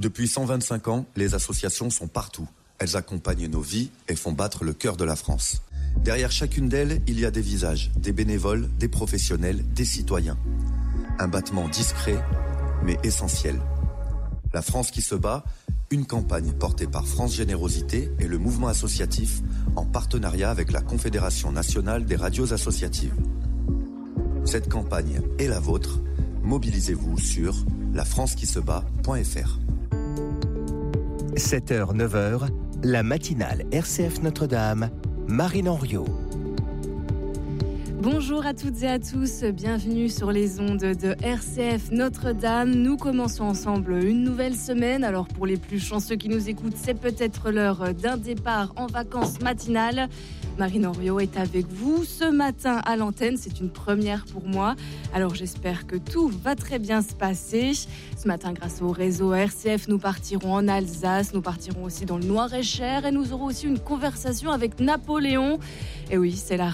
Depuis 125 ans, les associations sont partout. Elles accompagnent nos vies et font battre le cœur de la France. Derrière chacune d'elles, il y a des visages, des bénévoles, des professionnels, des citoyens. Un battement discret, mais essentiel. La France qui se bat, une campagne portée par France Générosité et le mouvement associatif en partenariat avec la Confédération nationale des radios associatives. Cette campagne est la vôtre. Mobilisez-vous sur lafrancequisebat.fr. 7h, 9h, la matinale RCF Notre-Dame, Marine Henriot. Bonjour à toutes et à tous, bienvenue sur les ondes de RCF Notre-Dame. Nous commençons ensemble une nouvelle semaine. Alors pour les plus chanceux qui nous écoutent, c'est peut-être l'heure d'un départ en vacances matinales. Marine Henriot est avec vous ce matin à l'antenne, c'est une première pour moi. Alors j'espère que tout va très bien se passer. Ce matin, grâce au réseau RCF, nous partirons en Alsace, nous partirons aussi dans le Loir-et-Cher et nous aurons aussi une conversation avec Napoléon. Et oui, c'est la